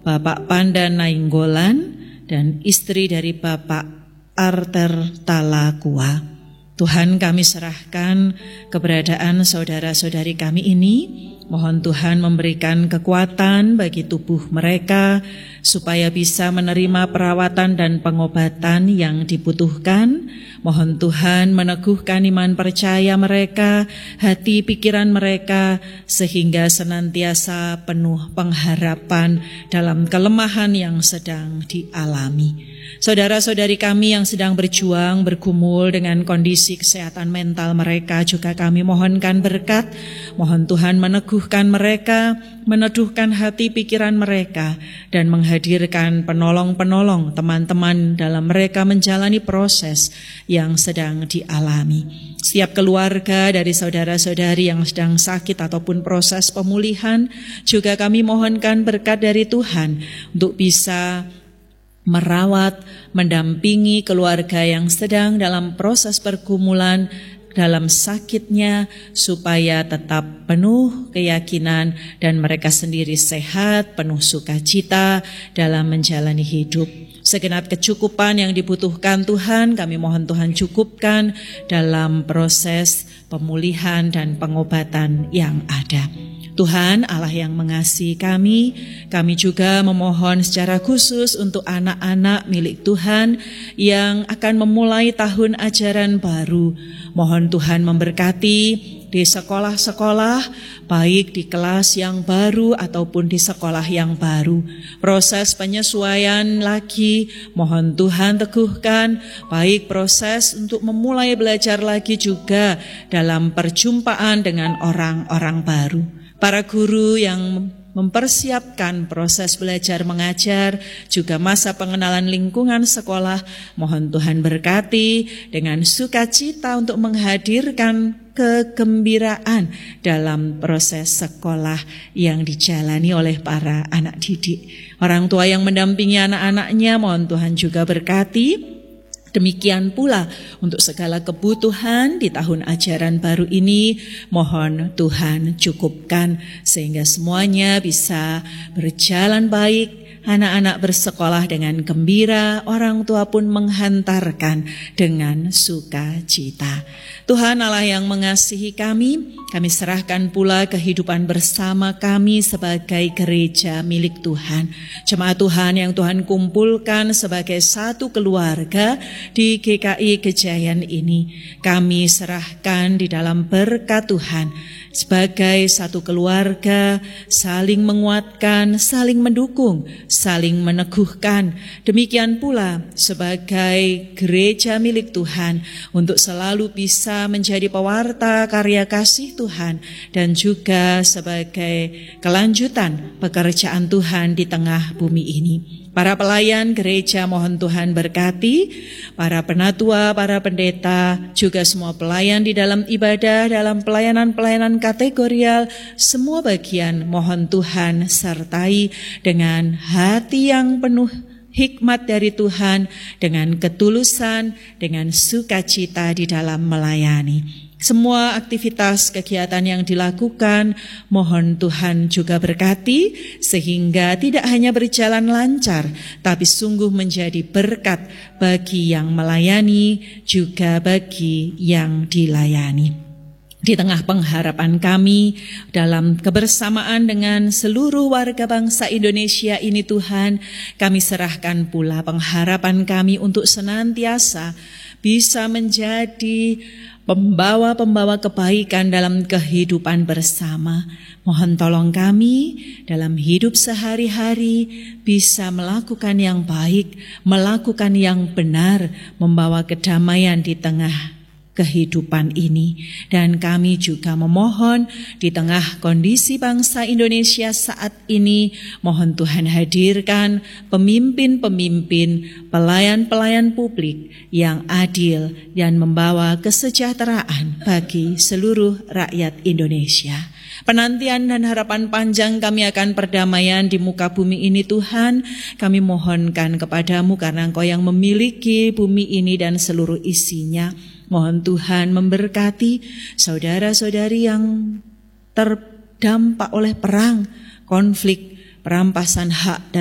Bapak Panda Nainggolan, dan istri dari Bapak Arter Talakua. Tuhan, kami serahkan keberadaan saudara-saudari kami ini. Mohon Tuhan memberikan kekuatan bagi tubuh mereka supaya bisa menerima perawatan dan pengobatan yang dibutuhkan. Mohon Tuhan meneguhkan iman percaya mereka, hati pikiran mereka, sehingga senantiasa penuh pengharapan dalam kelemahan yang sedang dialami. Saudara-saudari kami yang sedang berjuang, bergumul dengan kondisi kesehatan mental mereka, juga kami mohonkan berkat. Mohon Tuhan meneguhkan mereka, meneduhkan hati pikiran mereka, dan menghadirkan penolong-penolong teman-teman dalam mereka menjalani proses yang sedang dialami. Setiap keluarga dari saudara-saudari yang sedang sakit ataupun proses pemulihan, juga kami mohonkan berkat dari Tuhan untuk bisa merawat, mendampingi keluarga yang sedang dalam proses pergumulan dalam sakitnya, supaya tetap penuh keyakinan dan mereka sendiri sehat, penuh sukacita dalam menjalani hidup. Segenap kecukupan yang dibutuhkan Tuhan, kami mohon Tuhan cukupkan dalam proses pemulihan dan pengobatan yang ada. Tuhan Allah yang mengasihi kami juga memohon secara khusus untuk anak-anak milik Tuhan yang akan memulai tahun ajaran baru. Mohon Tuhan memberkati di sekolah-sekolah, baik di kelas yang baru ataupun di sekolah yang baru. Proses penyesuaian lagi, mohon Tuhan teguhkan, baik proses untuk memulai belajar lagi juga dalam perjumpaan dengan orang-orang baru. Para guru yang mempersiapkan proses belajar mengajar, juga masa pengenalan lingkungan sekolah, mohon Tuhan berkati dengan sukacita untuk menghadirkan kegembiraan dalam proses sekolah yang dijalani oleh para anak didik. Orang tua yang mendampingi anak-anaknya, mohon Tuhan juga berkati. Demikian pula untuk segala kebutuhan di tahun ajaran baru ini, mohon Tuhan cukupkan sehingga semuanya bisa berjalan baik. Anak-anak bersekolah dengan gembira, orang tua pun menghantarkan dengan sukacita. Tuhan Allah yang mengasihi kami serahkan pula kehidupan bersama kami sebagai gereja milik Tuhan. Jemaat Tuhan yang Tuhan kumpulkan sebagai satu keluarga di GKI Gejayan ini, kami serahkan di dalam berkat Tuhan. Sebagai satu keluarga, saling menguatkan, saling mendukung, saling meneguhkan. Demikian pula sebagai gereja milik Tuhan, untuk selalu bisa menjadi pewarta karya kasih Tuhan, dan juga sebagai kelanjutan pekerjaan Tuhan di tengah bumi ini. Para pelayan gereja mohon Tuhan berkati, para penatua, para pendeta, juga semua pelayan di dalam ibadah, dalam pelayanan-pelayanan kategorial, semua bagian mohon Tuhan sertai dengan hati yang penuh hikmat dari Tuhan, dengan ketulusan, dengan sukacita di dalam melayani. Semua aktivitas kegiatan yang dilakukan, mohon Tuhan juga berkati, sehingga tidak hanya berjalan lancar, tapi sungguh menjadi berkat bagi yang melayani, juga bagi yang dilayani. Di tengah pengharapan kami dalam kebersamaan dengan seluruh warga bangsa Indonesia ini Tuhan, kami serahkan pula pengharapan kami untuk senantiasa bisa menjadi pembawa-pembawa kebaikan dalam kehidupan bersama. Mohon tolong kami dalam hidup sehari-hari bisa melakukan yang baik, melakukan yang benar, membawa kedamaian di tengah kehidupan ini. Dan kami juga memohon di tengah kondisi bangsa Indonesia saat ini, mohon Tuhan hadirkan pemimpin-pemimpin, pelayan-pelayan publik yang adil dan membawa kesejahteraan bagi seluruh rakyat Indonesia. Penantian dan harapan panjang kami akan perdamaian di muka bumi ini Tuhan, kami mohonkan kepadamu karena Engkau yang memiliki bumi ini dan seluruh isinya. Mohon Tuhan memberkati saudara-saudari yang terdampak oleh perang, konflik, perampasan hak